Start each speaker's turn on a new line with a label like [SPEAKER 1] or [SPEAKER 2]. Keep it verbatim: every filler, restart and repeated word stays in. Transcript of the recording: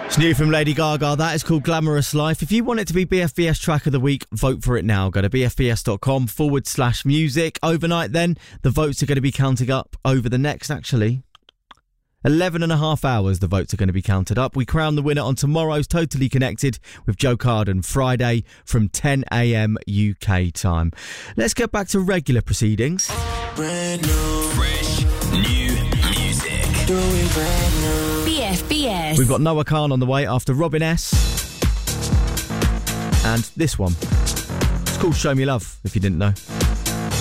[SPEAKER 1] It's new from Lady Gaga. That is called Glamorous Life. If you want it to be B F B S Track of the Week, vote for it now. Go to bfbs.com forward slash music. Overnight then, the votes are going to be counting up over the next, actually, eleven and a half hours. The votes are going to be counted up. We crown the winner on tomorrow's Totally Connected with Joe Carden, Friday from ten a.m. U K time. Let's get back to regular proceedings.
[SPEAKER 2] Brand new, fresh, new music. Doing brand new.
[SPEAKER 3] B F B S.
[SPEAKER 1] We've got Noah Khan on the way after Robin S. And this one. It's called Show Me Love, if you didn't know.